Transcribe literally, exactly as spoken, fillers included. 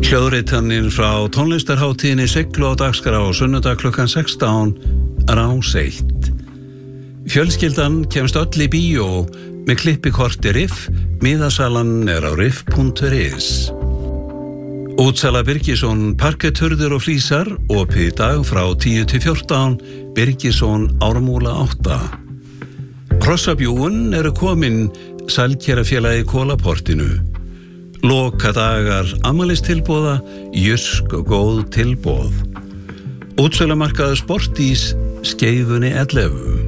Hljóðritanir frá tónlistarhátíðinni Siglu á dagskrá á sunnudag klukkan sextán Rás eitt. Fjölskyldan kemst öll í bíó með klippikorti Riff. Miðasalan er á riff punktur is. Útsala Birgisson, parketthurðir og flísar, opið í dag frá tíu til fjórtán, Birgisson Ármúla átta. Hrossabjúgun eru komin, Sælkerafélagi Kólaportinu. Loka dagar afmælistilboða, Jysk góð tilboð. Útsölumarkaður Sportís, Skeifunni ellefu.